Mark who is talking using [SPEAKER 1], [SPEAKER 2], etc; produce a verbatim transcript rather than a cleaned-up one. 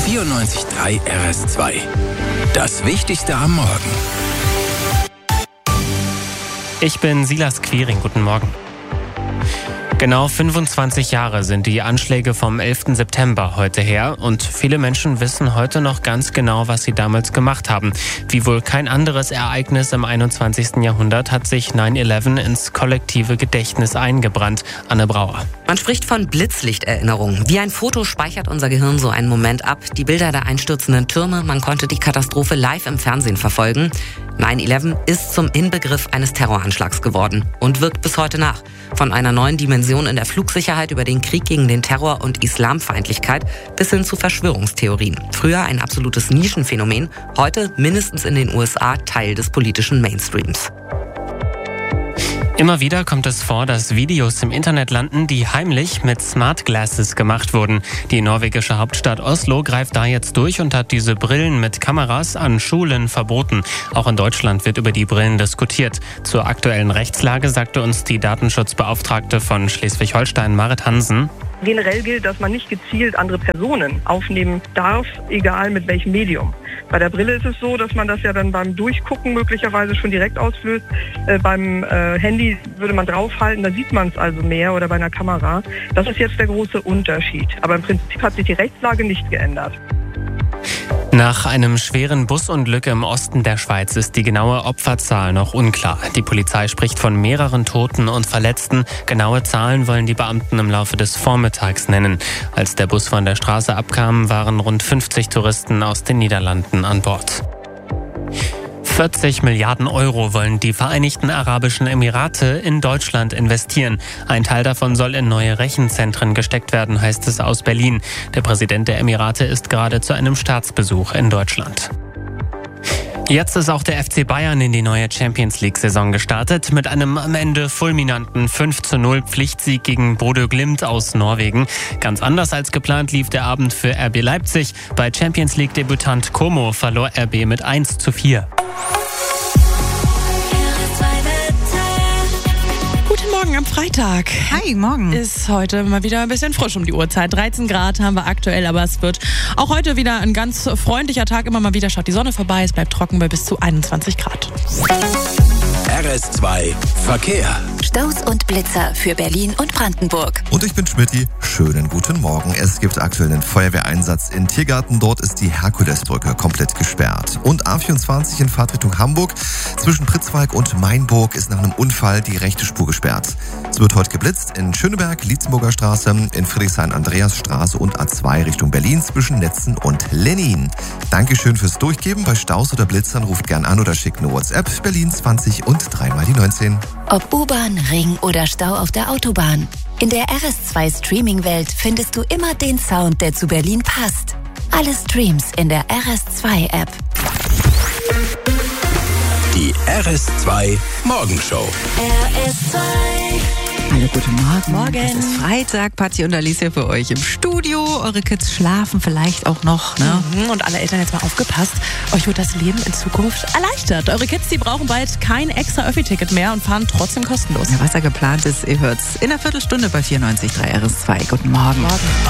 [SPEAKER 1] vierundneunzig Komma drei R S zwei. Das Wichtigste am Morgen.
[SPEAKER 2] Ich bin Silas Quiring. Guten Morgen. Genau fünfundzwanzig Jahre sind die Anschläge vom elften September heute her und viele Menschen wissen heute noch ganz genau, was sie damals gemacht haben. Wie wohl kein anderes Ereignis im einundzwanzigsten Jahrhundert hat sich neun elf ins kollektive Gedächtnis eingebrannt. Anne Brauer.
[SPEAKER 3] Man spricht von Blitzlichterinnerung. Wie ein Foto speichert unser Gehirn so einen Moment ab. Die Bilder der einstürzenden Türme, man konnte die Katastrophe live im Fernsehen verfolgen. neun elf ist zum Inbegriff eines Terroranschlags geworden und wirkt bis heute nach. Von einer neuen Dimension in der Flugsicherheit über den Krieg gegen den Terror und Islamfeindlichkeit bis hin zu Verschwörungstheorien. Früher ein absolutes Nischenphänomen, heute mindestens in den U S A Teil des politischen Mainstreams.
[SPEAKER 2] Immer wieder kommt es vor, dass Videos im Internet landen, die heimlich mit Smart Glasses gemacht wurden. Die norwegische Hauptstadt Oslo greift da jetzt durch und hat diese Brillen mit Kameras an Schulen verboten. Auch in Deutschland wird über die Brillen diskutiert. Zur aktuellen Rechtslage sagte uns die Datenschutzbeauftragte von Schleswig-Holstein, Marit Hansen.
[SPEAKER 4] Generell gilt, dass man nicht gezielt andere Personen aufnehmen darf, egal mit welchem Medium. Bei der Brille ist es so, dass man das ja dann beim Durchgucken möglicherweise schon direkt auslöst. Äh, beim äh, Handy würde man draufhalten, da sieht man es also mehr, oder bei einer Kamera. Das ist jetzt der große Unterschied. Aber im Prinzip hat sich die Rechtslage nicht geändert.
[SPEAKER 2] Nach einem schweren Busunglück im Osten der Schweiz ist die genaue Opferzahl noch unklar. Die Polizei spricht von mehreren Toten und Verletzten. Genaue Zahlen wollen die Beamten im Laufe des Vormittags nennen. Als der Bus von der Straße abkam, waren rund fünfzig Touristen aus den Niederlanden an Bord. vierzig Milliarden Euro wollen die Vereinigten Arabischen Emirate in Deutschland investieren. Ein Teil davon soll in neue Rechenzentren gesteckt werden, heißt es aus Berlin. Der Präsident der Emirate ist gerade zu einem Staatsbesuch in Deutschland. Jetzt ist auch der F C Bayern in die neue Champions-League-Saison gestartet mit einem am Ende fulminanten fünf zu null Pflichtsieg gegen Bodø Glimt aus Norwegen. Ganz anders als geplant lief der Abend für R B Leipzig. Bei Champions-League-Debütant Como verlor R B mit eins zu vier.
[SPEAKER 5] Morgen am Freitag.
[SPEAKER 6] Hi, morgen.
[SPEAKER 5] Ist heute mal wieder ein bisschen frisch um die Uhrzeit. dreizehn Grad haben wir aktuell, aber es wird auch heute wieder ein ganz freundlicher Tag. Immer mal wieder schaut die Sonne vorbei. Es bleibt trocken bei bis zu einundzwanzig Grad.
[SPEAKER 1] R S zwei Verkehr.
[SPEAKER 7] Staus und Blitzer für Berlin und Brandenburg.
[SPEAKER 8] Und ich bin Schmidti. Schönen guten Morgen. Es gibt aktuell einen Feuerwehreinsatz in Tiergarten. Dort ist die Herkulesbrücke komplett gesperrt. Und A vierundzwanzig in Fahrtrichtung Hamburg. Zwischen Pritzwalk und Mainburg ist nach einem Unfall die rechte Spur gesperrt. Es wird heute geblitzt in Schöneberg, Lietzenburger Straße, in Friedrichshain-Andreasstraße und A zwei Richtung Berlin zwischen Netzen und Lennin. Dankeschön fürs Durchgeben. Bei Staus oder Blitzern ruft gern an oder schickt eine WhatsApp. Berlin zwanzig und dreimal die neunzehn.
[SPEAKER 7] Ob U-Bahn, Ring oder Stau auf der Autobahn. In der R S zwei Streaming-Welt findest du immer den Sound, der zu Berlin passt. Alle Streams in der R S zwei App.
[SPEAKER 1] Die R S zwei Morgenshow.
[SPEAKER 7] R S zwei.
[SPEAKER 6] Hallo, guten Morgen.
[SPEAKER 5] Morgen.
[SPEAKER 6] Es ist Freitag, Patti und Alicia für euch im Studio. Eure Kids schlafen vielleicht auch noch, ne?
[SPEAKER 5] Mhm, und alle Eltern jetzt mal aufgepasst. Euch wird das Leben in Zukunft erleichtert. Eure Kids, die brauchen bald kein extra Öffi-Ticket mehr und fahren trotzdem kostenlos.
[SPEAKER 6] Ja, was da geplant ist, ihr hört's in einer Viertelstunde bei vierundneunzig Komma drei R S zwei. Guten Morgen.
[SPEAKER 5] Morgen.